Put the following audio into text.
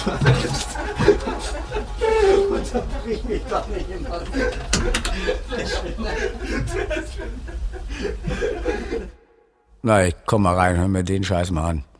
Und da bring ich mich doch nicht immer. Na, ich komm mal rein, hör mir den Scheiß mal an.